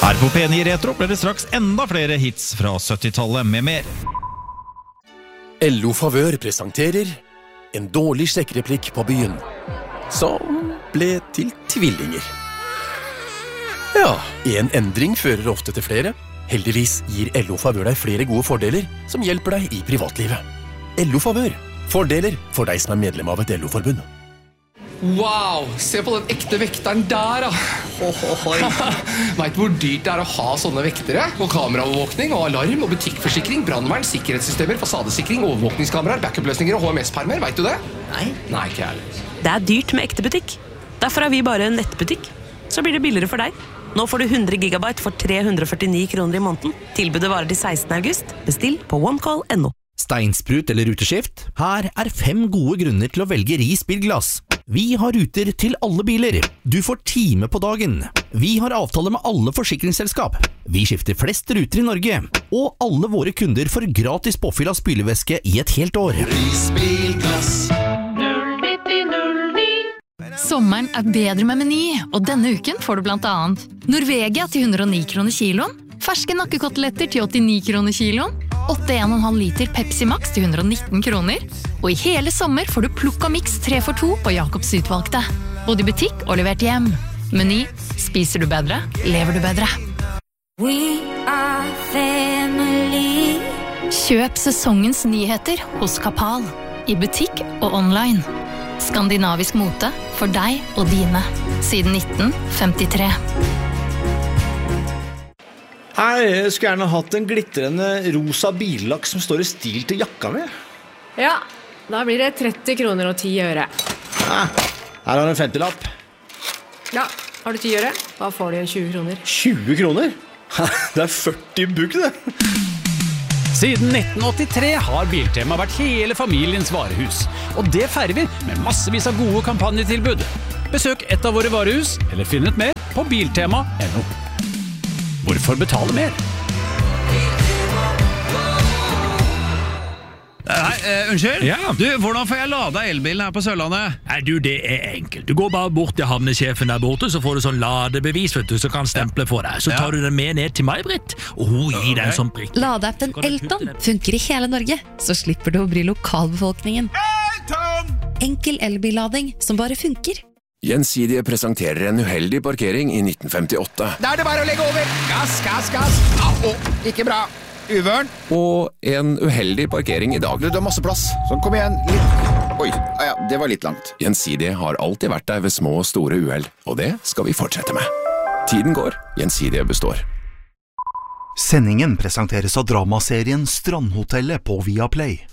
Her på P9 Retro blir det straks enda flere hits fra 70-tallet med mer. LO Favør presenterer en dårlig sjekkreplikk på byen, som ble til tvillinger. Ja, en endring fører ofte til flere. Heldigvis gir LO Favør deg flere gode fordeler som hjelper deg i privatlivet. LO Favør. Fordeler for deg som er medlem av et LO-forbund. Wow, se på den ekte vekteren der da. Vet du hvor dyrt det er å ha sånne vektere? Og kameraovervåkning, og alarm, og butikkforsikring, brandvern, sikkerhetssystemer, fasadesikring, overvåkningskameraer, backup-løsninger og HMS-permer, vet du det? Nei, ikke heller. Det er dyrt med ekte butikk. Derfor er vi bare en nettbutikk. Så blir det billigere for deg. Nå får du 100 gigabyte for 349 kroner i måneden. Tilbudet varer til 16. august. Bestill på onecall.no. Steinsprut eller ruteskift? Her er 5 gode grunner til å velge Ris bilglass. Vi har ruter til alle biler. Du får time på dagen. Vi har avtale med alle forsikringsselskap. Vi skifter flest ruter i Norge. Og alle våre kunder får gratis påfyll av spylevæske i et helt år. Ris bilglass 09009. Sommeren er bedre med Meny, og denne uken får du blant annet Norvegia til 109 kroner kiloen, ferske nakkekoteletter til 89 kroner kiloen, 8,5 liter Pepsi Max til 119 kroner, og i hele sommer får du Plukka Mix 3 for 2 på Jacobs utvalgte. Både i butikk og levert hjem. Meny. Spiser du bedre, lever du bedre. We are family. Kjøp sesongens nyheter hos Kapal. I butikk og online. Skandinavisk mote for deg og dine. Siden 1953. Jeg skulle gjerne hatt en glitrende rosa billakk som står i stil til jakka mi. Ja, da blir det 30 kroner og 10 øre. Her har du en 50-lapp. Ja, har du 10 øre? Da får du 20 kroner. 20 kroner? Det er 40 bukk det. Siden 1983 har Biltema vært hele familiens varehus. Og det feirer vi med massevis av gode kampanjetilbud. Besøk et av våre varehus, eller finn ut mer på biltema.no. Hvorfor betale mer? Unnskyld? Ja. Du, hvordan får jeg lada elbilen her på Sørlandet? Nei, du, det er enkelt. Du går bare bort til havnesjefen der borte, så får du sånn ladebevis, vet du, så kan stemple for deg. Så tar du den med ned til May-Britt, og hun gir deg en sånn prikk. Ladeappen Elton funker i hele Norge, så slipper du å bli lokalbefolkningen. Elton! Enkel elbillading som bare funker. Gjensidige presenterer en uheldig parkering i 1958. Da er det bare å legge over. Gass, gass, gass. Ikke bra. Uvørn. Og en uheldig parkering i dag. Du har masse plass. Sånn, kom igjen. Oi, ja, det var litt langt. Gjensidige har alltid vært der ved små og store uheld, og det skal vi fortsette med. Tiden går, Gjensidige består. Sendingen presenteres av dramaserien Strandhotellet på Viaplay.